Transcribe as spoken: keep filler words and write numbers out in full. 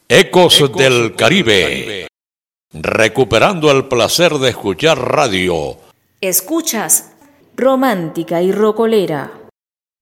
Ecos del Caribe. Recuperando el placer de escuchar radio. Escuchas Romántica y Rocolera.